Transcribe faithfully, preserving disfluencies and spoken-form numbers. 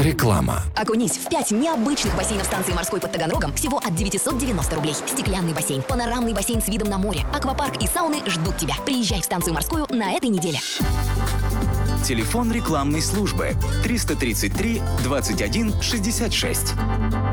Реклама. Окунись в пять необычных бассейнов станции морской под Таганрогом всего от девятьсот девяносто рублей. Стеклянный бассейн, панорамный бассейн с видом на море, аквапарк и сауны ждут тебя. Приезжай в станцию морскую на этой неделе. Телефон рекламной службы триста тридцать три двадцать один шестьдесят шесть.